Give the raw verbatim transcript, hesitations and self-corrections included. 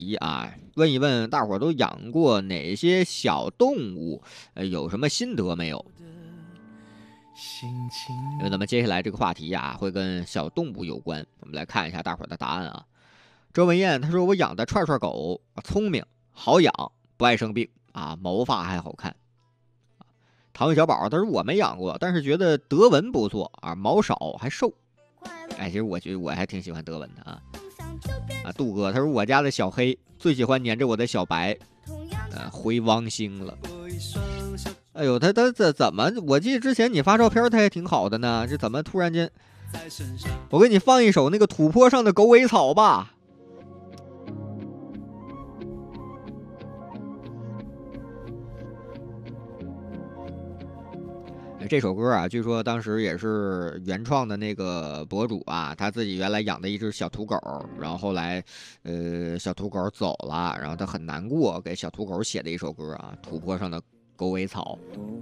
题啊，问一问大伙都养过哪些小动物，呃，有什么心得没有？因为咱们接下来这个话题啊，会跟小动物有关，我们来看一下大伙的答案啊。周文艳他说我养的串串狗聪明好养，不爱生病啊，毛发还好看。唐玉小宝他说我没养过，但是觉得德文不错啊，毛少还瘦。哎，其实我觉得我还挺喜欢德文的啊。啊，杜哥他说我家的小黑最喜欢黏着我的小白，呃，回汪星了。哎呦，他他怎怎么？我记得之前你发照片他也挺好的呢，这怎么突然间？我给你放一首那个土坡上的狗尾草吧。这首歌啊，据说当时也是原创的那个博主啊，他自己原来养的一只小土狗，然后后来，呃，小土狗走了，然后他很难过，给小土狗写的一首歌啊，《土坡上的狗尾草》。